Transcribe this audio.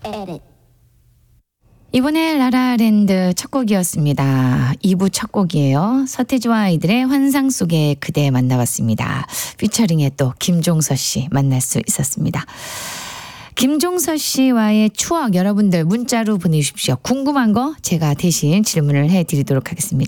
이번에 라라랜드 첫 곡이었습니다. 2부 첫 곡이에요. 서태지와 아이들의 환상 속의 그대 만나봤습니다. 피처링에 또 김종서 씨 만날 수 있었습니다. 김종서 씨와의 추억 여러분들 문자로 보내주십시오. 궁금한 거 제가 대신 질문을 해드리도록 하겠습니다.